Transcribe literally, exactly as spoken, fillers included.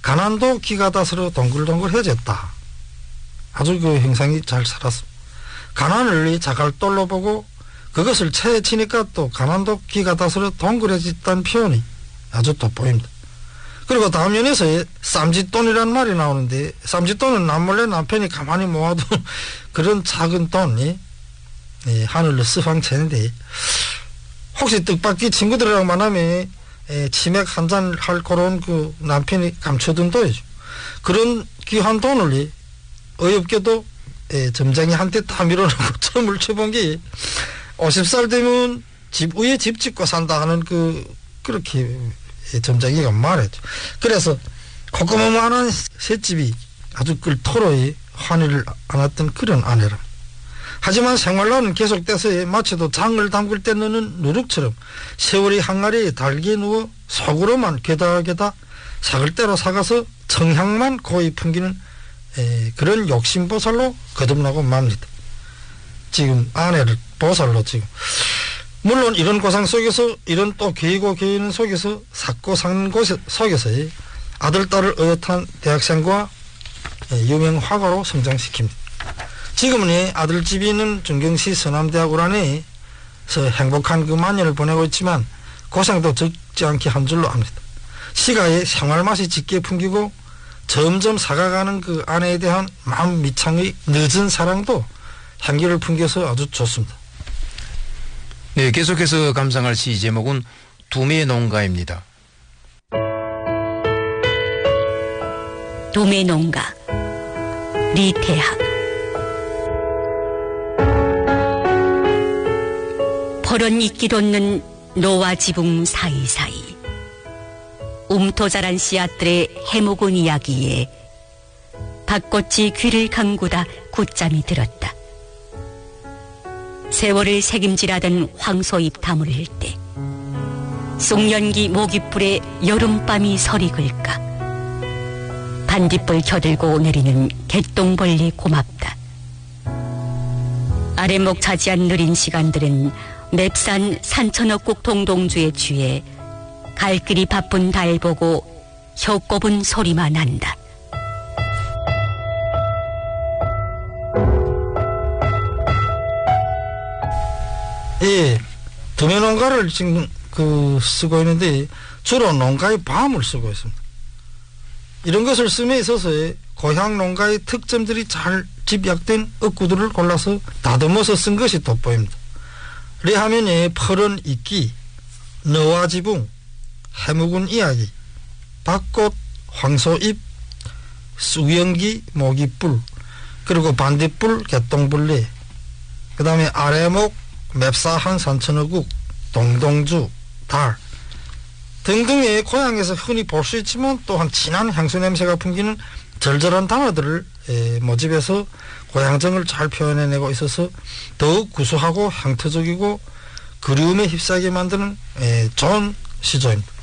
가난도 기가 다스려 동글동글해졌다. 아주 그 형상이 잘 살았습니다. 가난을 자갈돌로 보고 그것을 채치니까 또 가난도 기가 다스려 동그래졌다는 표현이 아주 돋보입니다. 그리고 다음 연에서 쌈짓돈이라는 말이 나오는데, 쌈짓돈은 남몰래 남편이 가만히 모아도 그런 작은 돈이 예, 하늘로 스팡채는데, 혹시 뜻밖의 친구들이랑 만나면 예, 치맥 한잔 할 그런 그 남편이 감춰둔 돈이죠. 그런 귀한 돈을 어이없게도 예, 점장이 한테 다 밀어놓고 점을 쳐본 게 오십 살 되면 집 위에 집 짓고 산다 하는 그 그렇게 예, 점장이가 말했죠. 그래서 콧구멍만한 셋집이 아주 끌토록 환희를 안았던 그런 아내랍니다. 하지만 생활로는 계속돼서 마치도 장을 담글 때 넣는 누룩처럼 세월이 항아리에 달게 누워 속으로만 게다게다 사글대로 사가서 청향만 고이 풍기는 에, 그런 욕심보살로 거듭나고 맙니다. 지금 아내를 보살로 지금 물론 이런 고상 속에서 이런 또 괴이고 괴이는 속에서 삭고 산 곳 속에서 아들 딸을 어엿한 대학생과 유명 화가로 성장시킵니다. 지금은 아들집이 있는 중경시 서남대학원 안에서 행복한 그 만년을 보내고 있지만 고생도 적지 않게 한 줄로 압니다. 시가의 생활 맛이 짙게 풍기고 점점 사가가는 그 아내에 대한 마음 미창의 늦은 사랑도 향기를 풍겨서 아주 좋습니다. 네, 계속해서 감상할 시 제목은 두메 농가입니다. 두메 농가, 리태학. 퍼런 이끼 돋는 노와 지붕 사이사이 움터 자란 씨앗들의 해묵은 이야기에 밭꽃이 귀를 감고다 굳잠이 들었다. 세월을 책임지라던 황소잎 다물을 때 쑥년기 모깃불에 여름밤이 서리 글까. 반딧불 겨들고 내리는 개똥벌레 고맙다. 아랫목 차지한 느린 시간들은 맵산 산천어국 동동주에 취해 갈 길이 바쁜 달 보고 혀 꼽은 소리만 난다. 예, 두메 농가를 지금 그 쓰고 있는데 주로 농가의 밤을 쓰고 있습니다. 이런 것을 씀에 있어서 고향 농가의 특점들이 잘 집약된 어구들을 골라서 다듬어서 쓴 것이 돋보입니다. 레하면에 퍼런 이끼, 너와 지붕, 해묵은 이야기, 밭꽃, 황소잎, 쑥연기, 모깃불, 그리고 반딧불, 개똥벌레, 그 다음에 아래목, 맵사한 산천어국, 동동주, 달 등등의 고향에서 흔히 볼 수 있지만 또한 진한 향수 냄새가 풍기는 절절한 단어들을 에, 모집해서 고향정을 잘 표현해내고 있어서 더욱 구수하고 향토적이고 그리움에 휩싸게 만드는 에, 좋은 시조입니다.